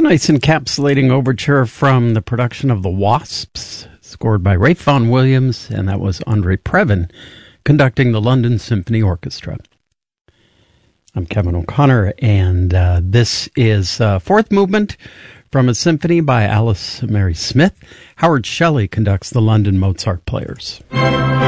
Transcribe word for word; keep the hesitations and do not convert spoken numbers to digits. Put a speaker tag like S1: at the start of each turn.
S1: Nice encapsulating overture from the production of The Wasps, scored by Ralph Vaughan Williams, and that was Andre Previn conducting the London Symphony Orchestra. I'm Kevin O'Connor, and uh, this is uh, fourth movement from a symphony by Alice Mary Smith. Howard Shelley conducts the London Mozart Players.